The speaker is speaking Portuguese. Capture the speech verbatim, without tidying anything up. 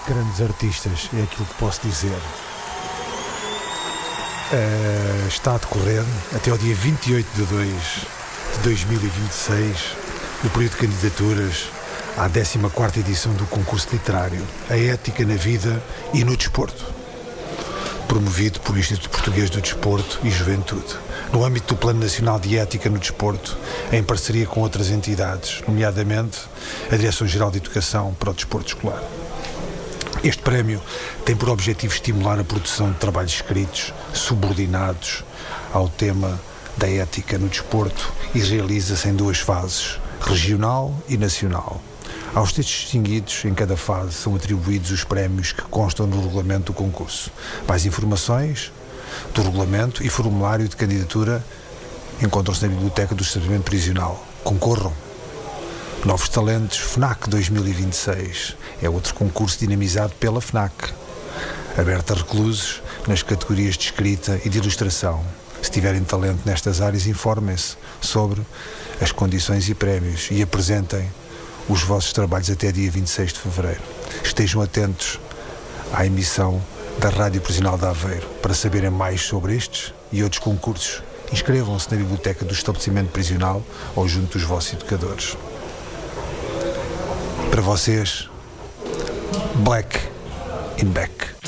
grandes artistas, é aquilo que posso dizer. Uh, está a decorrer até ao dia vinte e oito de dois de dois mil e vinte e seis o período de candidaturas à décima quarta edição do concurso literário A Ética na Vida e no Desporto, promovido pelo Instituto Português do Desporto e Juventude, no âmbito do Plano Nacional de Ética no Desporto, em parceria com outras entidades, nomeadamente a Direção-Geral de Educação para o Desporto Escolar. Este prémio tem por objetivo estimular a produção de trabalhos escritos subordinados ao tema da ética no desporto e realiza-se em duas fases, regional e nacional. Aos textos distinguidos em cada fase são atribuídos os prémios que constam no regulamento do concurso. Mais informações do regulamento e formulário de candidatura encontram-se na Biblioteca do Estabelecimento Prisional. Concorram! Novos Talentos FNAC dois mil e vinte e seis é outro concurso dinamizado pela FNAC, aberto a reclusos nas categorias de escrita e de ilustração. Se tiverem talento nestas áreas, informem-se sobre as condições e prémios e apresentem os vossos trabalhos até dia vinte e seis de fevereiro. Estejam atentos à emissão da Rádio Prisional de Aveiro para saberem mais sobre estes e outros concursos. Inscrevam-se na Biblioteca do Estabelecimento Prisional ou junto dos vossos educadores. Para vocês, Black in Back.